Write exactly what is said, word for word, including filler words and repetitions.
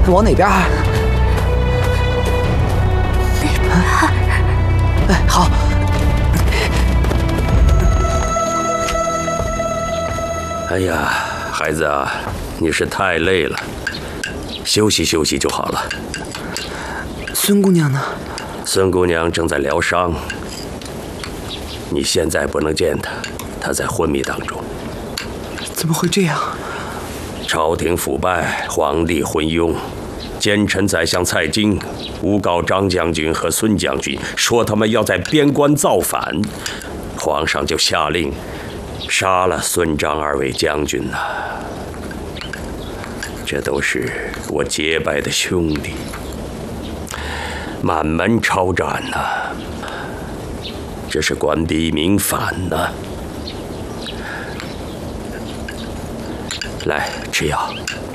往哪边？ 那边。 哎，好。 哎呀，孩子啊，你是太累了，休息休息就好了。 孙姑娘呢？ 孙姑娘正在疗伤，你现在不能见她，她在昏迷当中。 怎么会这样？ 朝廷腐败，皇帝昏庸，奸臣宰相蔡京诬告张将军和孙将军，说他们要在边关造反，皇上就下令杀了孙张二位将军呐、啊。这都是我结拜的兄弟，满门抄斩呐、啊，这是官逼民反呐、啊。来，吃药。